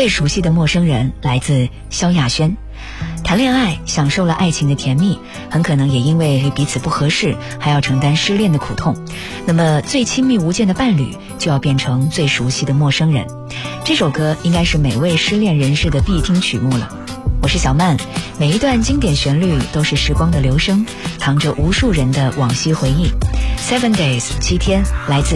最熟悉的陌生人来自萧亚轩。谈恋爱享受了爱情的甜蜜，很可能也因为彼此不合适还要承担失恋的苦痛，那么最亲密无间的伴侣就要变成最熟悉的陌生人。这首歌应该是每位失恋人士的必听曲目了。我是小曼，每一段经典旋律都是时光的流声，藏着无数人的往昔回忆。7 Days 7天，来自